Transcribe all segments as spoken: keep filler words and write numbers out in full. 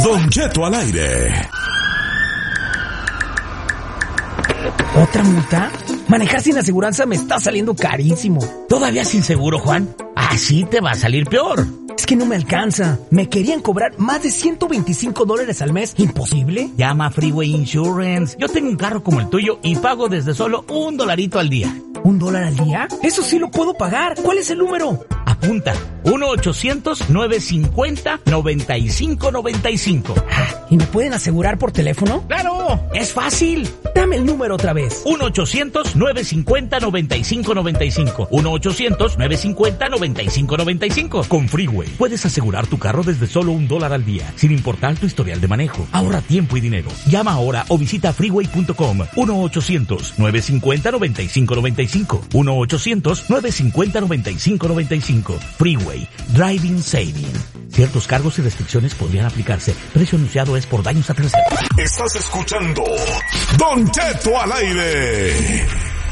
Don Cheto al aire. ¿Otra multa? Manejar sin aseguranza me está saliendo carísimo. ¿Todavía sin seguro, Juan? Así te va a salir peor. Es que no me alcanza. Me querían cobrar más de ciento veinticinco dólares al mes. ¿Imposible? Llama a Freeway Insurance. Yo tengo un carro como el tuyo y pago desde solo un dolarito al día. ¿Un dólar al día? Eso sí lo puedo pagar. ¿Cuál es el número? Apunta. uno ochocientos, nueve cincuenta, noventa y cinco noventa y cinco. ¿Y me pueden asegurar por teléfono? ¡Claro! ¡Es fácil! Dame el número otra vez. uno ochocientos, nueve cincuenta, noventa y cinco noventa y cinco. uno ochocientos, nueve cincuenta, noventa y cinco noventa y cinco. Con Freeway puedes asegurar tu carro desde solo un dólar al día, sin importar tu historial de manejo. Ahorra tiempo y dinero. Llama ahora o visita freeway punto com. uno ochocientos, nueve cincuenta, noventa y cinco noventa y cinco. uno ochocientos, nueve cincuenta, noventa y cinco noventa y cinco. Freeway. Driving Saving. Ciertos cargos y restricciones podrían aplicarse. Precio anunciado es por daños a terceros. Estás escuchando Don Cheto al aire.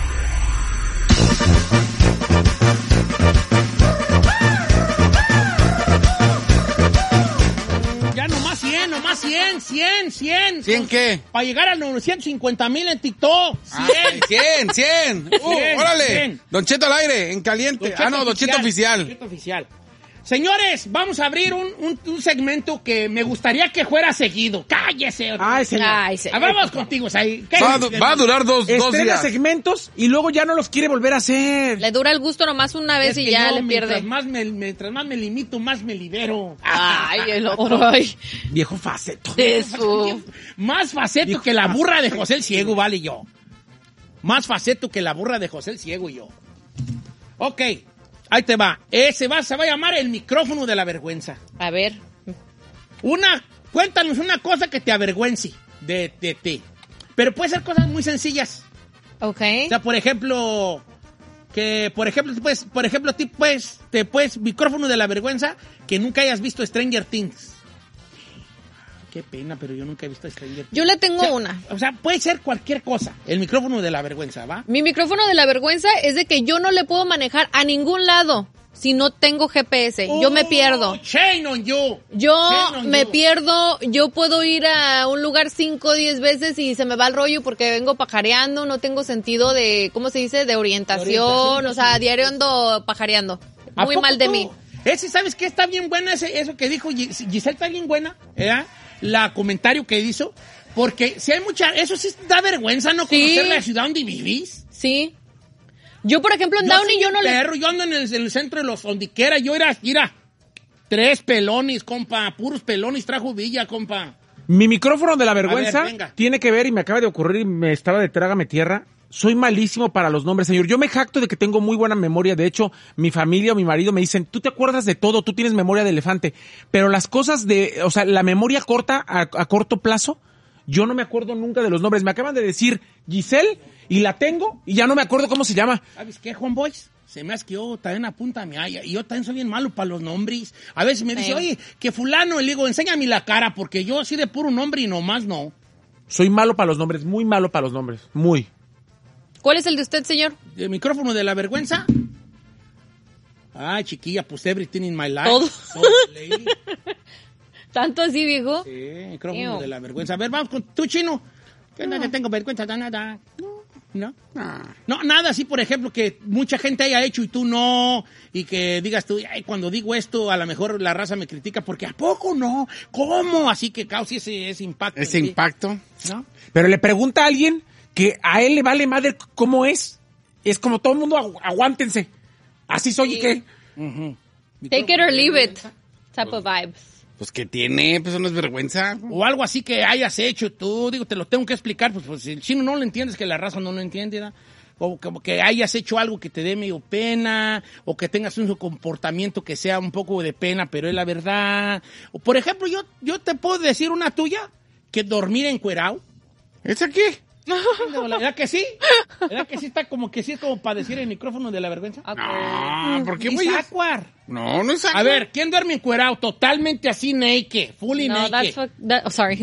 Ya nomás cien, nomás cien, cien, cien. ¿cien qué? Para llegar a novecientos cincuenta mil en TikTok. cien, cien, cien. Uh, cien, órale. cien. Don Cheto al aire, en caliente. Ah, no, Don Cheto oficial. Don Cheto oficial. Señores, vamos a abrir un, un, un segmento que me gustaría que fuera seguido. ¡Cállese! Ay, señor. Ay, sí. Ah, vamos contigo, ahí. Va, a du- va a durar dos, dos Estrena días. segmentos y luego ya no los quiere volver a hacer. Le dura el gusto nomás una vez Es y que ya yo, le mientras pierde. Más me, mientras más me limito, más me libero. Ay, el otro. Ay, Viejo faceto. de su... Más faceto que la burra de José el Ciego, vale yo. Más faceto que la burra de José el Ciego y yo. Ok, ahí te va. Ese va, se va a llamar el micrófono de la vergüenza. A ver. Una, cuéntanos una cosa que te avergüence de, de ti. Pero puede ser cosas muy sencillas. Ok. O sea, por ejemplo, que, por ejemplo, tú puedes, por ejemplo, tú puedes, te puedes, micrófono de la vergüenza, que nunca hayas visto Stranger Things. Qué pena, pero yo nunca he visto Stranger Things. Yo le tengo O sea, una. O sea, puede ser cualquier cosa. El micrófono de la vergüenza, ¿va? Mi micrófono de la vergüenza es de que yo no le puedo manejar a ningún lado si no tengo G P S. Yo me pierdo. Oh, shame on you. Yo Shame on me you. pierdo, yo puedo ir a un lugar cinco o diez veces y se me va el rollo porque vengo pajareando, no tengo sentido de, ¿cómo se dice? De orientación, De orientación, o sea, sí. diario ando pajareando. ¿A Muy poco mal de tú? mí. Ese, ¿sabes qué? Está bien buena ese, eso que dijo Gis- Giselle, está bien buena, ¿eh? La comentario que hizo, porque si hay mucha, eso sí da vergüenza, ¿no? Sí. Conocer la ciudad donde vivís. Sí. Yo, por ejemplo, en Yo Downey, soy yo un no le... perro, yo ando en el, en el centro de los ondiquera, yo era, mira, tres pelones, compa, puros pelones trajo Villa, compa. Mi micrófono de la vergüenza A ver, venga. tiene que ver, y me acaba de ocurrir, y me estaba de trágame tierra. Soy malísimo para los nombres, señor. Yo me jacto de que tengo muy buena memoria. De hecho, mi familia o mi marido me dicen, tú te acuerdas de todo, tú tienes memoria de elefante. Pero las cosas de, o sea, la memoria corta, a, a corto plazo, yo no me acuerdo nunca de los nombres. Me acaban de decir Giselle, y la tengo, y ya no me acuerdo cómo se llama. ¿Sabes qué, Juan Boys? Se me hace que yo también apunta a mi haya, y yo también soy bien malo para los nombres. A veces me dice, Sí. oye, que fulano, y le digo, enséñame la cara, porque yo así de puro nombre y nomás no. Soy malo para los nombres, muy malo para los nombres, muy. ¿Cuál es el de usted, señor? ¿El micrófono de la vergüenza? Ay, chiquilla, pues everything in my life. Todo. So, lady. ¿Tanto así, viejo? Sí, micrófono Ew. de la vergüenza. A ver, vamos con tú, Chino. Que no, no tengo vergüenza de nada. No, no. No, nada así, por ejemplo, que mucha gente haya hecho y tú no. Y que digas tú, ay, cuando digo esto, a lo mejor la raza me critica porque ¿a poco no? ¿Cómo? Así que causa ese, ese impacto. Ese en ti, impacto. ¿no? Pero le pregunta a alguien que a él le vale madre cómo es. Es como todo el mundo, agu- aguántense. Así soy, ¿y qué? Ujú. Take it or leave it. Type of vibes. Pues que tiene, pues eso no es vergüenza. O algo así que hayas hecho tú, digo, te lo tengo que explicar, pues, pues si el chino no lo entiendes, que la raza no lo entiende, ¿verdad? O como que hayas hecho algo que te dé medio pena, o que tengas un comportamiento que sea un poco de pena, pero es la verdad. O por ejemplo, yo, yo te puedo decir una tuya, que dormir encuerado. ¿Es aquí? ¿Verdad que sí? ¿Verdad que sí está como que sí es como para decir el micrófono de la vergüenza? No, ¿por qué Es voy a...? awkward. No, no es A ver, ¿quién duerme encuerado? Totalmente así naked, fully No, naked. that's fuck, that, oh, sorry.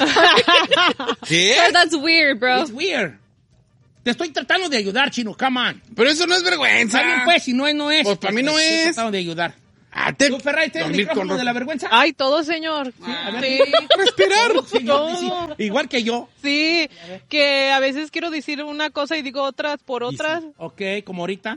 ¿Qué? That's weird, bro. It's weird. Te estoy tratando de ayudar, Chino, come on. Pero eso no es vergüenza. Está bien, pues, si no es, no es. Pues para mí no Te estoy es. tratando de ayudar. Ah, te... ¿Tú, Ferrari, tienes el dormir con micrófono ropa. de la vergüenza? Ay, todo, señor. A ver, Sí. Respirar. Sí, yo- sí, igual que yo. Sí, que a veces quiero decir una cosa y digo otras por otras. Ok, como ahorita.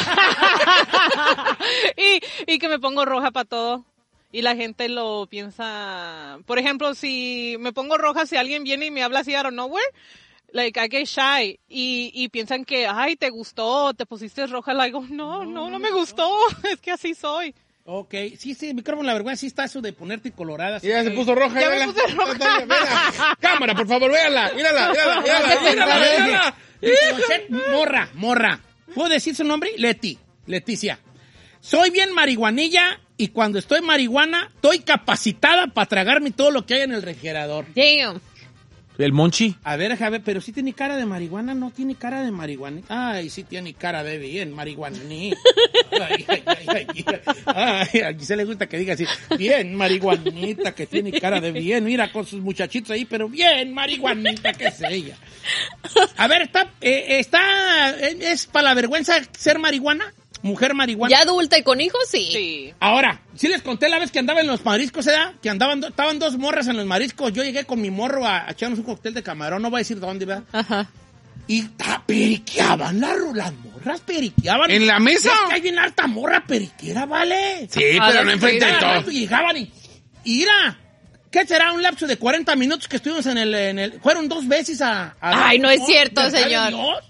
Ajá. y, y que me pongo roja para todo. Y la gente lo piensa. Por ejemplo, si me pongo roja, si alguien viene y me habla así out of nowhere, like, I get shy. Y, y piensan que, ay, te gustó, te pusiste roja. Le digo, no, no, no me gustó. Es que así soy. Ok, sí, sí, el micrófono de la vergüenza sí está eso de ponerte colorada. Y ya se puso roja. Ya me mírala. puse roja. Mírala. Cámara, por favor, véala. Mírala, mírala, mírala. Mírala, mírala. Morra, morra. ¿Puedo decir su nombre? Leti, Leticia. Soy bien marihuanilla y cuando estoy marihuana, estoy capacitada para tragarme todo lo que hay en el refrigerador. Damn. El Monchi. A ver, Javier, pero sí tiene cara de marihuana, no tiene cara de marihuana. Ay, sí tiene cara de bien marihuaní. Ay, ay, ay, ay, ay, a Giselle le gusta que diga así, bien marihuanita, que tiene cara de bien. Mira, con sus muchachitos ahí, pero bien marihuanita, que es ella. A ver, está, eh, está, ¿es para la vergüenza ser marihuana? ¿Mujer marihuana? Ya adulta y con hijos, sí. Sí. Ahora, sí les conté la vez que andaba en los mariscos, ¿verdad? Que andaban, do- estaban dos morras en los mariscos. Yo llegué con mi morro a, a echarnos un cóctel de camarón, no voy a decir dónde, ¿verdad? Ajá. Y ta, periqueaban las, las morras, periqueaban. ¿En la mesa? Es que hay bien harta morra periquera, ¿vale? Sí, pero no enfrente de Cada rato todos. llegaban y... y mira, ¿qué será? Un lapso de cuarenta minutos que estuvimos en el... En el fueron dos veces a... a Ay, no es cierto, ¿verdad de señor. Dios?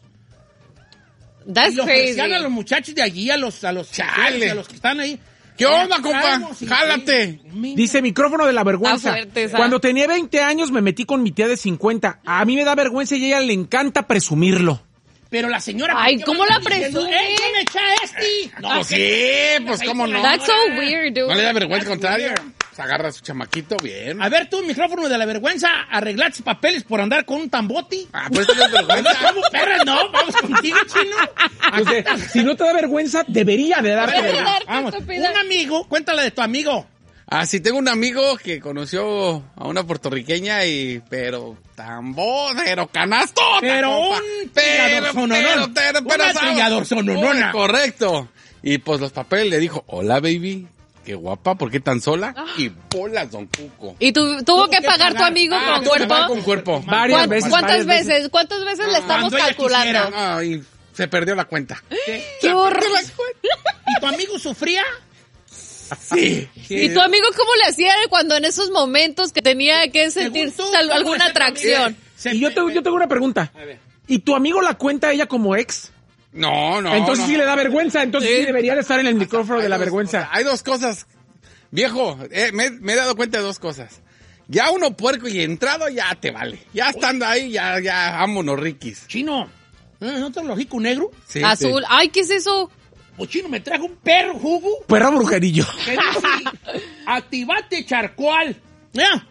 That's Y lo crazy. ofrecían a los muchachos de allí, a los, a los, Chale. a los que están ahí. ¿Qué onda, Eh, compa? traemos y- Jálate. Dice micrófono de la vergüenza. Está fuerte esa. Cuando tenía veinte años me metí con mi tía de cincuenta. A mí me da vergüenza y a ella le encanta presumirlo. Pero la señora... Ay, ¿por qué ¿cómo va a la estar diciendo, presume? ¡Eh, ¿qué me echa este? No, Pues sí, pues cómo no. That's so weird, dude. No le da vergüenza, al contrario. Se agarra a su chamaquito bien. A ver, tú, micrófono de la vergüenza, arreglaste papeles por andar con un tamboti. Ah, pues eso no es vergüenza. ¿Cómo, perras? No, vamos contigo, chino. Pues, eh, si no te da vergüenza, debería de darte Debería vergüenza. darte, Vamos, estúpida. un amigo, cuéntala de tu amigo. Ah, sí, tengo un amigo que conoció a una puertorriqueña y... Pero... Tambo, pero canasto. Pero un trillador sononón. Una trillador sononona. Correcto. Y pues los papeles le dijo, hola, baby. Qué guapa, ¿por qué tan sola? Y bolas, don Cuco. ¿Y tú, tuvo que que pagar tu pagar. amigo Ah, con tuvo que pagar cuerpo? con cuerpo. Varias ¿Cuán- veces. ¿Cuántas varias veces? ¿Cuántas veces le estamos Cuando ella calculando? quisiera. Ah, y se perdió la cuenta. ¡Qué horror! ¿Y tu amigo sufría? Sí. ¿Y tu amigo cómo le hacía cuando en esos momentos que tenía que sentir Según tú, tal- ¿cómo alguna le hacía tu amigo? atracción? Se- Y yo, te- yo tengo una pregunta. A ver. ¿Y tu amigo la cuenta a ella como ex? No, no, entonces no. sí le da vergüenza, entonces sí, debería de estar en el micrófono Hay de la dos- vergüenza. o sea, hay dos cosas. Viejo, eh, me, me he dado cuenta de dos cosas. Ya uno puerco y entrado ya te vale. Ya estando ahí, ya, ya, vámonos, riquis. Chino, ¿no te lo hocico negro? Sí, Azul. sí. Ay, ¿qué es eso? Pues chino, me trajo un perro jugo Perro brujerillo. que dice, activate charcoal. Mira,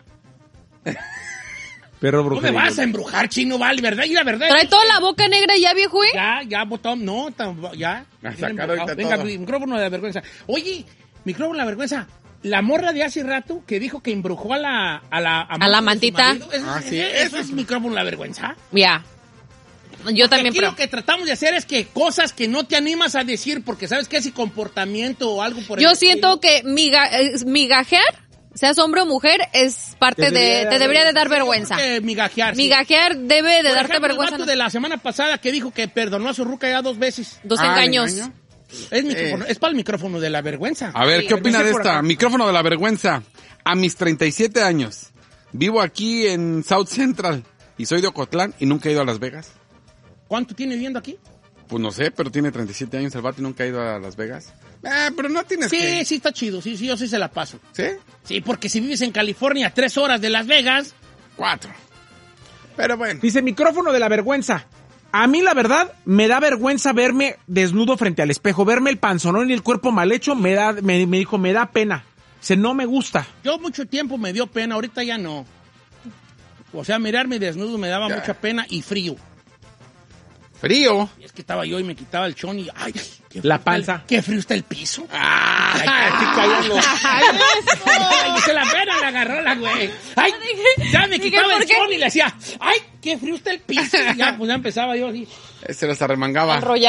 Perro no me brujerillo. vas a embrujar, chino, vale, ¿verdad? Y la verdad... Trae toda la boca negra ya, viejo, ¿eh? Ya, ya, botón, no, tam- ya. A Bien sacar embrujado. ahorita Venga, todo. micrófono de la vergüenza. Oye, micrófono de la vergüenza. La morra de hace rato que dijo que embrujó a la... A la, A la mantita. Eso, Ah, es- sí, eso es micrófono de la vergüenza. Ya. Yo también, Aquí pero... lo que tratamos de hacer es que cosas que no te animas a decir porque sabes que es comportamiento o algo por el Yo estilo. siento que miga, eh, migajear, seas hombre o mujer, es parte de... Te debería de dar vergüenza. Que migajear. sí. Migajear debe de Por darte ejemplo, vergüenza. el vato de la semana pasada que dijo que perdonó a su ruca ya dos veces. Dos Ah, engaños. ¿engaño? Es, micrófono, es para el micrófono de la vergüenza. A ver, Sí. ¿qué opina de Dice por esta? acá. Micrófono de la vergüenza. A mis treinta y siete años, vivo aquí en South Central y soy de Ocotlán y nunca he ido a Las Vegas. ¿Cuánto tiene viviendo aquí? Pues no sé, pero tiene treinta y siete años el vato y nunca ha ido a Las Vegas. Ah, pero no tienes Sí, que... sí está chido. Sí, sí, yo sí se la paso. ¿Sí? Sí, porque si vives en California, tres horas de Las Vegas, Cuatro. Pero bueno. Dice micrófono de la vergüenza. A mí la verdad me da vergüenza verme desnudo frente al espejo, verme el panzonón y el cuerpo mal hecho, me da, me, me dijo, me da pena. Dice, no me gusta. yo mucho tiempo me dio pena, ahorita ya no. O sea, mirarme desnudo me daba Ya. mucha pena y frío. Frío. Y es que estaba yo y me quitaba el chón y ¡ay! Qué La frío está panza. el- ¡Qué frío está el piso! Ah, Ay, aquí cayendo. ¡Ay, se la pena, la agarró la güey! ¡Ay! Ya me Dije, quitaba ¿por el qué? chón y le decía ¡ay! ¡Qué frío está el piso! Y ya, pues ya empezaba yo así. Se los arremangaba. Enrollar.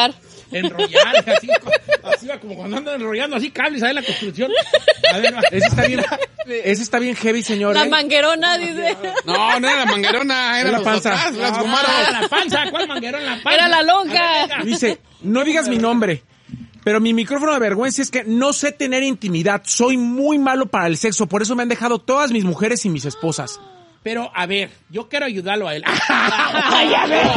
enrollar, así, así va como cuando andan enrollando así cables ahí en la construcción. A ver, va. Ese está bien, ese está bien heavy, señor. La ¿eh? manguerona, dice. No, no era la manguerona, era la los panza. otras, las Ah, gomaras. la panza, ¿cuál manguerón? La panza. Era la A lonja. ver, venga. Dice, no digas mi nombre, pero mi micrófono de vergüenza es que no sé tener intimidad. Soy muy malo para el sexo, por eso me han dejado todas mis mujeres y mis esposas. Pero, a ver, yo quiero ayudarlo a él. ¡Ay, a ver!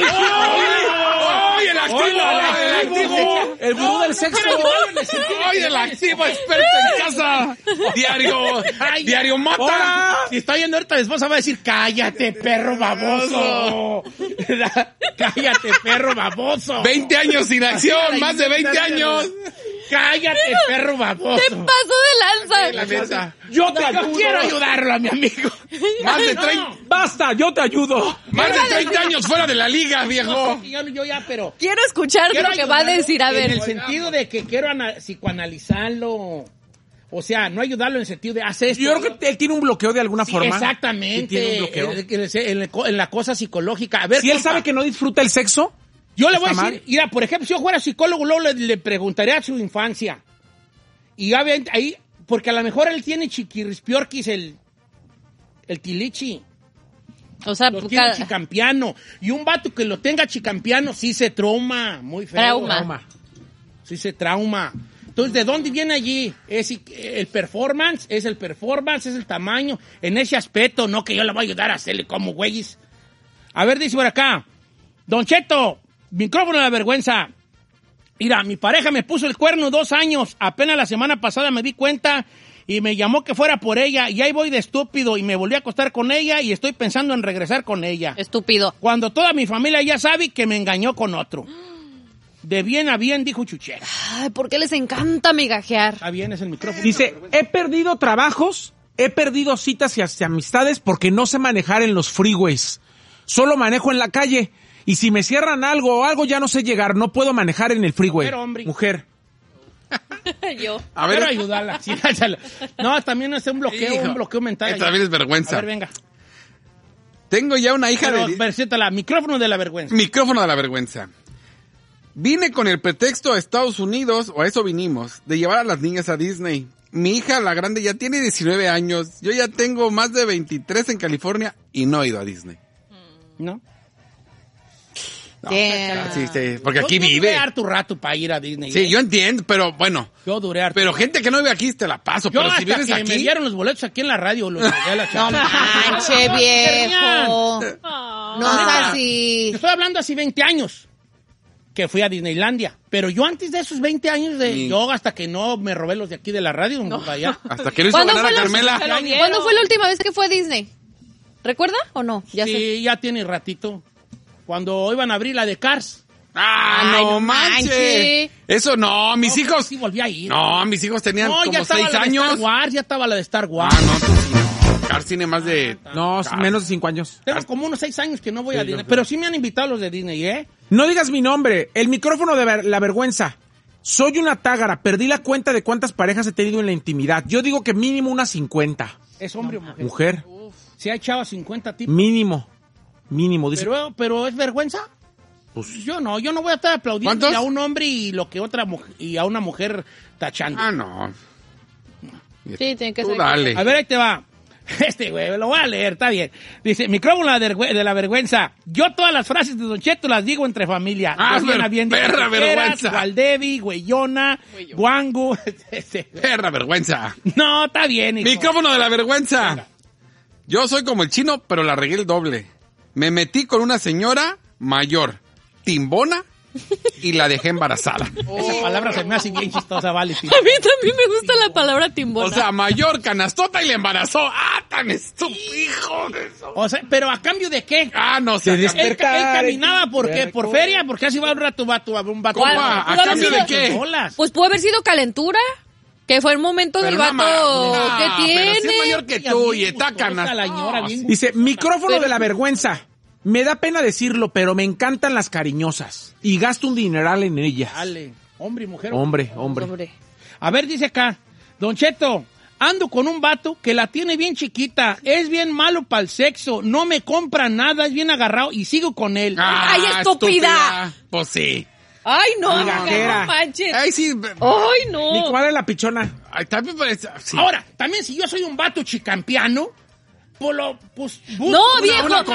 ¡Ay, el activo! ¡El activo! El gurú del sexo. ¡Ay, el activo experto en casa! Diario, Ay, diario mata. ¡Hola! Si está yendo ahorita, la esposa va a decir, cállate, perro baboso. Cállate, perro baboso. veinte años sin acción, más de veinte años. Cállate, perro baboso. Te pasó de lanza. La neta. Yo te yo quiero ayudarlo a mi amigo. Más de No, treinta, Basta, yo te ayudo. más de treinta años fuera de la liga, viejo. Yo, yo ya, pero... Quiero escuchar quiero lo que va a ayudarlo decir. A En ver. el sentido de que quiero ana- psicoanalizarlo. O sea, no ayudarlo en el sentido de hacer esto. Yo creo que él tiene un bloqueo de alguna Sí, forma. exactamente. Sí, tiene un bloqueo. En, en- en- en- en la cosa psicológica. A ver, Si él compa, sabe que no disfruta el sexo, yo le voy a está decir, mal. mira, por ejemplo, si yo fuera psicólogo, luego le, le preguntaría a su infancia. Y ya ven, ahí, porque a lo mejor él tiene chiquirispiorquis, el, el tilichi. O sea, Lo tiene cada- chicampiano. Y un vato que lo tenga chicampiano sí se trauma, muy feo. Trauma. trauma. Sí se trauma. Entonces, ¿de dónde viene allí? Es el performance, es el performance, es el tamaño, en ese aspecto, no que yo le voy a ayudar a hacerle como güeyes. A ver, dice por acá, Don Cheto, micrófono de la vergüenza. Mira, mi pareja me puso el cuerno dos años, apenas la semana pasada me di cuenta y me llamó que fuera por ella y ahí voy de estúpido y me volví a acostar con ella y estoy pensando en regresar con ella. estúpido. Cuando toda mi familia ya sabe que me engañó con otro. De bien a bien, dijo Chuchera. Ay, ¿por qué les encanta migajear? Está bien, es el micrófono. Dice, he perdido trabajos, he perdido citas y hasta amistades porque no sé manejar en los freeways. Solo manejo en la calle. Y si me cierran algo o algo, ya no sé llegar. No puedo manejar en el freeway. Mujer, hombre. Mujer. Yo. A Quiero ver, ayudarla. Sí, échale. No, también es un bloqueo, Hijo, un bloqueo mental. esta ahí. también es vergüenza. A ver, venga. tengo ya una hija Pero, de... versiétala, micrófono de la vergüenza. Micrófono de la vergüenza. Vine con el pretexto a Estados Unidos, o a eso vinimos, de llevar a las niñas a Disney. Mi hija, la grande, ya tiene diecinueve años. Yo ya tengo más de veintitrés en California y no he ido a Disney. ¿No? No, Damn. sí, sí, porque Yo- aquí yo duré vive. harto rato para ir a Disney. Sí, ¿eh? yo entiendo, pero bueno. Yo duré harto. Pero gente que no vive aquí te la paso. Yo Pero hasta si vienes que aquí... me dieron los boletos aquí en la radio, los llevé a la No chava. manche, viejo. Ah. No es así. Te estoy hablando hace veinte años que fui a Disneylandia. Pero yo antes de esos veinte años, de Sí. yo hasta que no me robé los de aquí de la radio, no. Allá. Hasta que le hizo ¿Cuándo ganar a fue la- Carmela. Se lo dieron. ¿Cuándo fue la última vez que fue a Disney? ¿Recuerda o no? Ya sí, sé. ya tiene ratito. Cuando iban a abrir la de Cars. ¡Ah, Ay, no no manches! manches. Eso no, mis No, hijos... Sí, volví a ir. No, mis hijos tenían No, ya como estaba seis la de años. Star Wars, ya estaba la de Star Wars. Ah, no, tú sí, no. Cars tiene más de... No, Cars. menos de cinco años. Tengo como unos seis años que no voy a Sí, Disney. yo- Pero sí me han invitado los de Disney, ¿eh? No digas mi nombre. El micrófono de ver- la vergüenza. Soy una tágara. Perdí la cuenta de cuántas parejas he tenido en la intimidad. Yo digo que mínimo unas cincuenta. ¿Es hombre o mujer? Mujer. Se ha echado a cincuenta tipos. Mínimo. Mínimo. Dice, Pero, pero ¿es vergüenza? pues, Yo no, yo no voy a estar aplaudiendo ¿Cuántos? a un hombre y lo que otra mujer, y a una mujer tachando. Ah, no. Sí, tiene que Tú ser. dale. A ver, ahí te va. Este, güey, lo voy a leer, está bien. Dice, micrófono de la vergüe- de la vergüenza. Yo todas las frases de Don Cheto las digo entre familia. Ah, De bien ver- a bien, perra de Tijeras, vergüenza. Gualdevi, Güeyona, Guangu. Este, Perra vergüenza. no, está bien, hijo. Micrófono de la vergüenza. Venga. Yo soy como el chino, pero la regué el doble. Me metí con una señora mayor, timbona, y la dejé embarazada. Esa palabra se me hace bien chistosa, vale. sí. A mí también me gusta la palabra timbona. O sea, mayor, canastota y la embarazó. ¡Ah, tan estúpido, hijo de eso! O sea, pero ¿a cambio de qué? Ah, no sé. Se Él, él caminaba por qué, Despertar. por feria, porque así va un rato, vato, un vato. Compa, ¿a Pudo haber cambio sido- de qué? Bolas. Pues pudo haber sido calentura. Que fue el momento Pero del una vato. ma- ¿Qué no, tiene? pero si es mayor que tú y está canastota. La señora bien dice, micrófono Pero- de la vergüenza. Me da pena decirlo, pero me encantan las cariñosas. Y gasto un dineral en ellas. Dale, hombre y mujer. Hombre, hombre. Hombre. A ver, dice acá, Don Cheto, ando con un vato que la tiene bien chiquita, es bien malo para el sexo, no me compra nada, es bien agarrado y sigo con él. Ah, ¡Ay, estúpida! Pues sí. Ay, no, Migajera. no manches. Ay, sí. Ay, no. Mi comadre la pichona. Ay, también parece. Sí. Ahora, también si yo soy un vato chicampiano, pues lo, pues busco No, una- viejo, una tú